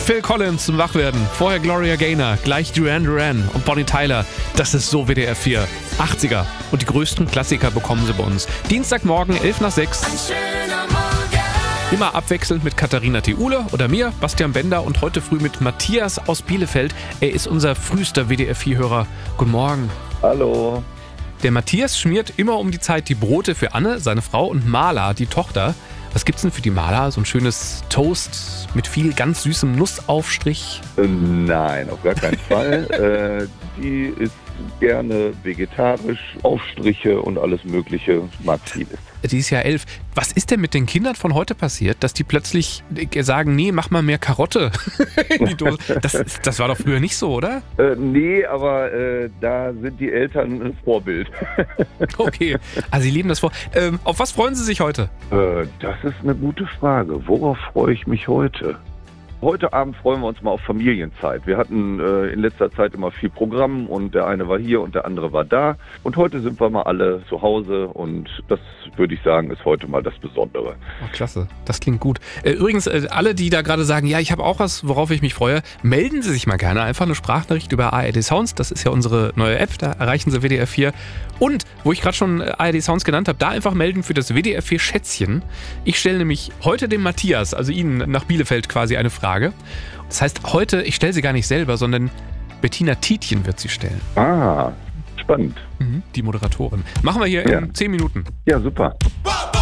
Phil Collins zum Wachwerden. Vorher Gloria Gaynor, gleich Duran Duran und Bonnie Tyler. Das ist so WDR 4. 80er. Und die größten Klassiker bekommen sie bei uns. Dienstagmorgen, 11:05. Immer abwechselnd mit Katharina Theule oder mir, Bastian Bender, und heute früh mit Matthias aus Bielefeld. Er ist unser frühester WDR 4-Hörer. Guten Morgen. Hallo. Der Matthias schmiert immer um die Zeit die Brote für Anne, seine Frau, und Marla, die Tochter. Was gibt's denn für die Marla? So ein schönes Toast mit viel ganz süßem Nussaufstrich? Nein, auf gar keinen Fall. Die ist gerne vegetarisch, Aufstriche und alles Mögliche, mag vieles. Die ist ja 11. Was ist denn mit den Kindern von heute passiert, dass die plötzlich sagen, nee, mach mal mehr Karotte in die Dose? Das war doch früher nicht so, oder? Nee, aber da sind die Eltern ein Vorbild. Okay, also Sie leben das vor. Auf was freuen Sie sich heute? Das ist eine gute Frage. Worauf freue ich mich heute? Heute Abend freuen wir uns mal auf Familienzeit. Wir hatten in letzter Zeit immer viel Programm und der eine war hier und der andere war da. Und heute sind wir mal alle zu Hause und das, würde ich sagen, ist heute mal das Besondere. Oh, klasse, das klingt gut. Übrigens, alle, die da gerade sagen, ja, ich habe auch was, worauf ich mich freue, melden Sie sich mal gerne. Einfach eine Sprachnachricht über ARD Sounds, das ist ja unsere neue App, da erreichen Sie WDR 4. Und, wo ich gerade schon ARD Sounds genannt habe, da einfach melden für das WDR 4 Schätzchen. Ich stelle nämlich heute dem Matthias, also Ihnen nach Bielefeld quasi eine Frage. Das heißt, heute, ich stelle sie gar nicht selber, sondern Bettina Tietjen wird sie stellen. Ah, spannend. Die Moderatorin. Machen wir hier in 10 Minuten. Ja, super.